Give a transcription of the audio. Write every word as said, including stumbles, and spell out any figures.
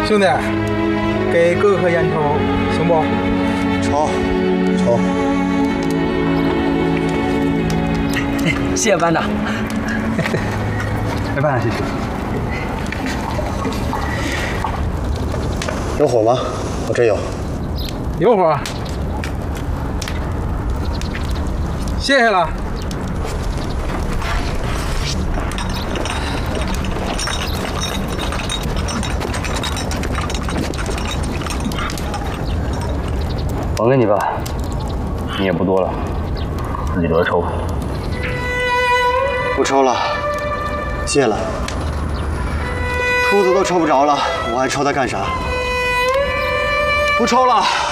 兄弟，给哥哥盒烟抽，行不？ 抽，抽。 谢谢班长。 没办法，谢谢。有火吗？我这有。 有火。谢谢了。 还给你吧，你也不多了，自己留着抽吧。 不抽了，戒了。秃子都抽不着了，我还抽它干啥？不抽了。